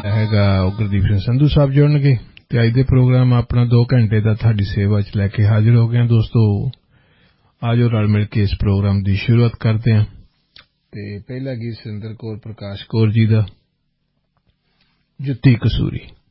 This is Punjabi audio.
ਹੈਗਾ ਗੁਰਦੀਪ ਸਿੰਘ ਸੰਧੂ ਸਾਹਿਬ ਜੁੜਨਗੇ ਤੇ ਅੱਜ ਦੇ ਪ੍ਰੋਗਰਾਮ ਆਪਣਾ 2 ਘੰਟੇ ਦਾ ਤੁਹਾਡੀ ਸੇਵਾ 'ਚ ਲੈ ਕੇ ਹਾਜ਼ਰ ਹੋ ਗਏ ਦੋਸਤੋ। ਆਜੋ ਰਲ ਮਿਲ ਕੇ ਇਸ ਪ੍ਰੋਗਰਾਮ ਦੀ ਸ਼ੁਰੂਆਤ ਕਰਦੇ ਹਾਂ ਤੇ ਪਹਿਲਾ ਗੀਤ ਸਿੰਦਰ ਕੌਰ ਪ੍ਰਕਾਸ਼ ਕੌਰ ਜੀ ਦਾ ਜੁੱਤੀ ਕਸੂਰੀ।